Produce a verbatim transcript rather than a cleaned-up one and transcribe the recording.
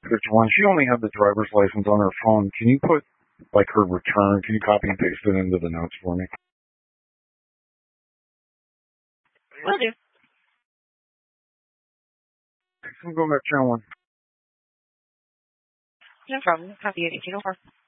One, she only had the driver's license on her phone. Can you put, like, her return? Can you copy and paste it into the notes for me? Will do. I'm going back to one. No problem. Copy eighteen oh four.